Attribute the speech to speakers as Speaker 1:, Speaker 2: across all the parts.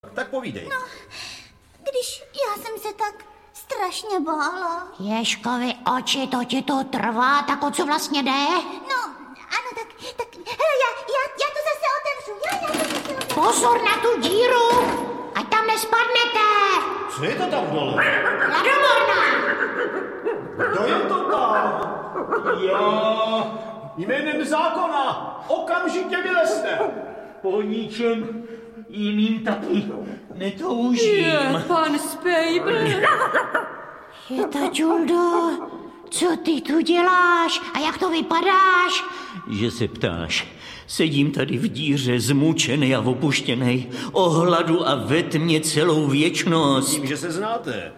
Speaker 1: Tak povídej.
Speaker 2: No, když já jsem se tak strašně bála.
Speaker 3: Ježkovi oči, to ti to trvá, tak o co vlastně jde?
Speaker 2: No, ano, tak hele, já to zase otevřu.
Speaker 3: Pozor na tu díru, ať tam nespadnete.
Speaker 1: Co je to tam dole?
Speaker 3: Hladomorna.
Speaker 1: Kdo je to tam?
Speaker 4: Já jménem zákona okamžitě vylezte. Po ničem jiným taky netoužím.
Speaker 5: Je, pan Spejbl.
Speaker 3: Je ta Juldo, co ty tu děláš a jak to vypadáš?
Speaker 4: Že se ptáš, sedím tady v díře zmučenej a opuštěnej, o hladu a ve tmě celou věčnost.
Speaker 1: Tím, že se znáte.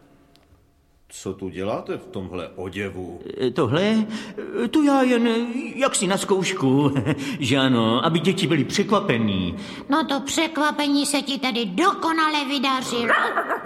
Speaker 1: Co tu děláte v tomhle oděvu?
Speaker 4: Tohle? To já jen jaksi na zkoušku, že ano, aby děti byly překvapený.
Speaker 3: No to překvapení se ti tady dokonale vydařilo.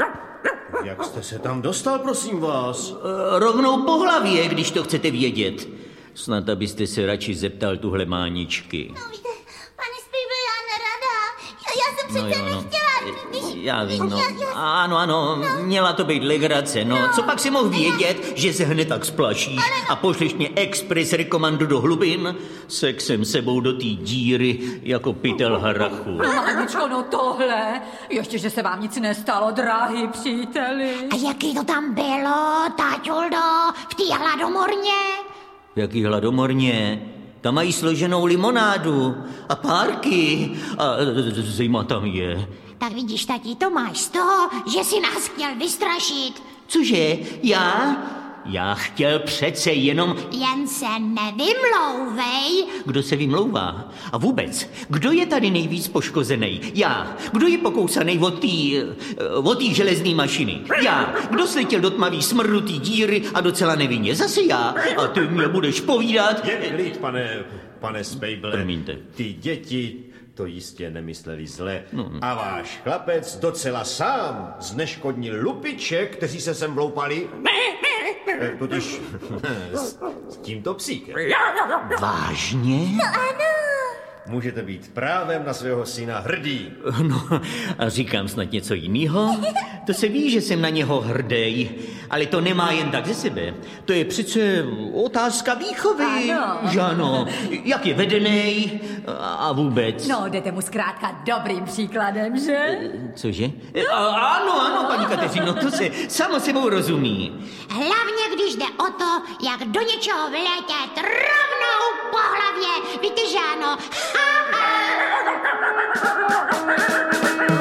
Speaker 1: Jak jste se tam dostal, prosím vás?
Speaker 4: Rovnou po hlavě, když to chcete vědět. Snad abyste se radši zeptal tuhle máničky.
Speaker 2: No víte, pane Spejbl, já nerada. Já jsem přece nechtěla.
Speaker 4: Já vím, no. Ano, měla to být legrace, no. Co pak si mohl vědět, že se hned tak splašíš a pošleš mě expres rekomandu do hlubin? Sexem sebou do té díry jako pytel harachu.
Speaker 5: No, Máničko, no tohle. Ještě, že se vám nic nestalo, drahý příteli.
Speaker 3: A jaký to tam bylo, táťuldo, v té hladomorně?
Speaker 4: V jaký hladomorně? Tam mají složenou limonádu a párky a zima tam je.
Speaker 3: Tak vidíš, tati, to máš z toho, že si nás chtěl vystrašit.
Speaker 4: Cože? Já? Já chtěl přece jenom...
Speaker 3: Jen se nevymlouvej.
Speaker 4: Kdo se vymlouvá? A vůbec, kdo je tady nejvíc poškozený? Já. Kdo je pokousaný od té železné mašiny? Já. Kdo sletěl do tmavý smrdnutý díry a docela nevinně? Zase já. A ty mě budeš povídat...
Speaker 1: Je klid, pane Spejble.
Speaker 4: Promiňte.
Speaker 1: Ty děti to jistě nemysleli zle. A váš chlapec docela sám zneškodnil lupiče, kteří se sem vloupali. Totiž s tímto psíkem.
Speaker 4: Vážně?
Speaker 2: No ano.
Speaker 1: Můžete být právem na svého syna hrdý.
Speaker 4: No, a říkám snad něco jiného? To se ví, že jsem na něho hrdej, ale to nemá jen tak ze sebe. To je přece otázka výchovy, že ano? Jak je vedenej a vůbec.
Speaker 5: No, jdete mu zkrátka dobrým příkladem, že?
Speaker 4: Cože? Ano, paní Kateřino, to se samo sebou rozumí.
Speaker 3: Hlavně, když jde o to, jak do něčeho vletět rovnou po hlavě. Víte, že ano?